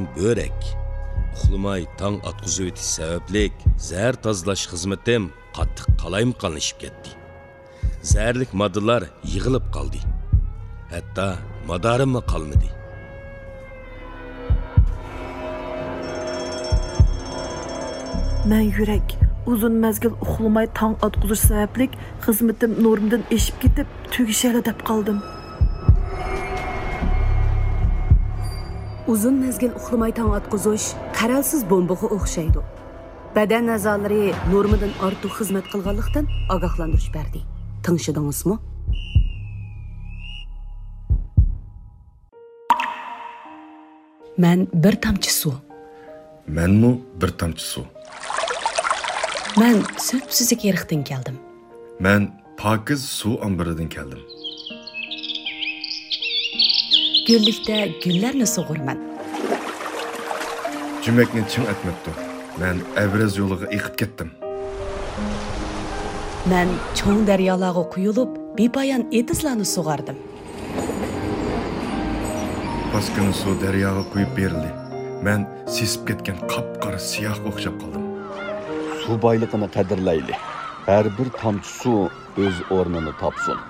o'rak. Uxlamay tong atqizib o'tish sabablik zahar tozalash xizmatim qattiq qalaymiqonlashib ketdi. Zaharlik moddalar yig'ilib qoldi. Hatto madorimmi qolmadi. Men yurak uzun mezgil uxlamay tong atqizish sabablik xizmatim normdan eshib ketib, tugishali deb qoldim. Uzun mezgil uxlamay tong atqizish qaralsiz bombaga o'xshaydi. Badan a'zolari normadan ortiq xizmat qilganlikdan ogohlantirish berdi. Tinglashdingizmi? Men bir tomchi suv. Menmi bir tomchi suv. Men söpsüzlik yeriqdan keldim. Men pokiz suv ombiridan keldim. Güllikdə güllərni sug'urman. Cümlekni chim etmepti. Men Evraz yo'liga eqib ketdim. Men cho'ng daryolarga quyilib, bepoyon etizlarni sug'ardim. Paskini suv daryoga quyib berildi. Men sesib ketgan qop-qora siyoh o'xshab qoldim. Su boyligini qadrlayli. Har bir tomchi suv o'z o'rnini topsin.